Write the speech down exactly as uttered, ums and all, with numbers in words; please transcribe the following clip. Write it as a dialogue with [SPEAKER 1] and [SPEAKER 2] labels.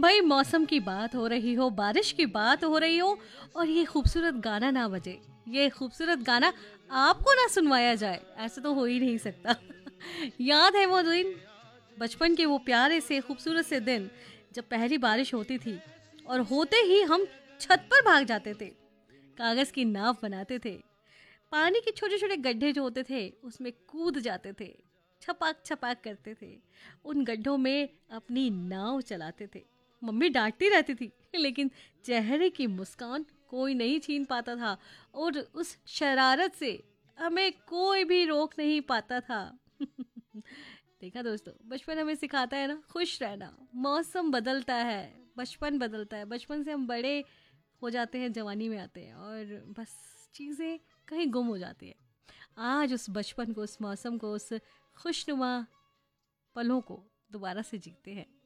[SPEAKER 1] भाई मौसम की बात हो रही हो, बारिश की बात हो रही हो और ये खूबसूरत गाना ना बजे, ये खूबसूरत गाना आपको ना सुनवाया जाए, ऐसे तो हो ही नहीं सकता। याद है वो दिन, बचपन के वो प्यारे से खूबसूरत से दिन जब पहली बारिश होती थी और होते ही हम छत पर भाग जाते थे, कागज की नाव बनाते थे, पानी के छोटे छोटे गड्ढे जो होते थे उसमें कूद जाते थे, छपाक छपाक करते थे, उन गड्ढों में अपनी नाव चलाते थे। मम्मी डांटती रहती थी लेकिन चेहरे की मुस्कान कोई नहीं छीन पाता था और उस शरारत से हमें कोई भी रोक नहीं पाता था। देखा दोस्तों, बचपन हमें सिखाता है ना खुश रहना। मौसम बदलता है, बचपन बदलता है, बचपन से हम बड़े हो जाते हैं, जवानी में आते हैं और बस चीज़ें कहीं गुम हो जाती है। आज उस बचपन को, उस मौसम को, उस खुशनुमा पलों को दोबारा से जीते हैं।